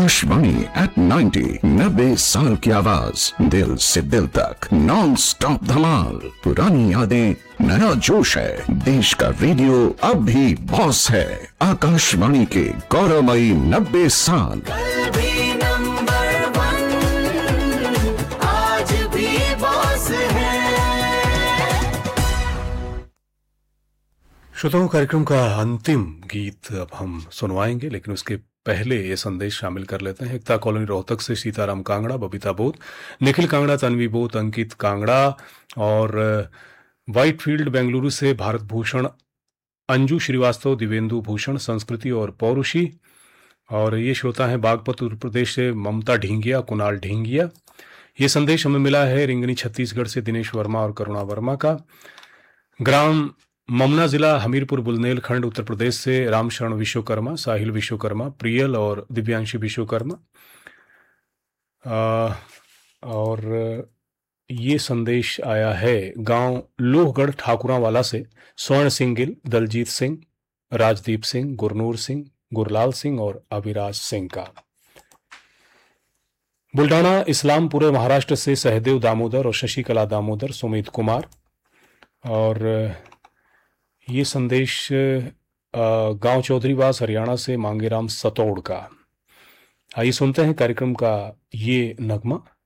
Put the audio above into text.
Akashvani eight 90, 90 साल की आवाज, दिल से दिल तक, नॉन स्टॉप धमाल। पुरानी यादें, नया जोश है, देश का रेडियो अब भी बॉस है। आकाशवाणी के गौरवमयी 90 साल। कल भी नंबर 1, आज भी बॉस है। श्रोताओं, कार्यक्रम का अंतिम गीत अब हम सुनवाएंगे, लेकिन उसके पहले ये संदेश शामिल कर लेते हैं। एकता कॉलोनी रोहतक से सीताराम कांगड़ा, बबीता बोध, निखिल कांगड़ा, तन्वी बोध, अंकित कांगड़ा और व्हाइटफील्ड बेंगलुरु से भारत भूषण, अंजू श्रीवास्तव, दिवेंदु भूषण, संस्कृति और पौरुषी। और ये श्रोता हैं बागपत उत्तर प्रदेश से ममता ढींगिया, कुणाल ढींगिया। ये संदेश हमें मिला है रिंगनी छत्तीसगढ़ से दिनेश वर्मा और करुणा वर्मा का। ग्राम ममना, जिला हमीरपुर, बुलंदेलखंड, उत्तर प्रदेश से रामशरण विश्वकर्मा, साहिल विश्वकर्मा, प्रियल और दिव्यांशी विश्वकर्मा। और ये संदेश आया है गांव लोहगढ़ ठाकुरावाला से स्वर्ण सिंह गिल, दलजीत सिंह, राजदीप सिंह, गुरनूर सिंह, गुरलाल सिंह और अभिराज सिंह का। बुल्डाना इस्लामपुर महाराष्ट्र से सहदेव दामोदर और शशिकला दामोदर, सुमित कुमार। और ये संदेश गांव चौधरीवास हरियाणा से मांगेराम सतौड़ का। आइए सुनते हैं कार्यक्रम का ये नगमा।